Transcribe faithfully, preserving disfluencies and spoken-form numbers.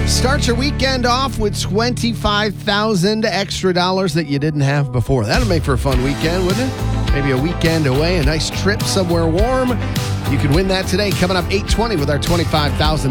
Start your weekend off with twenty-five thousand extra dollars that you didn't have before. That'll make for a fun weekend, wouldn't it? Maybe a weekend away, a nice trip somewhere warm. You can win that today. Coming up eight twenty with our twenty-five thousand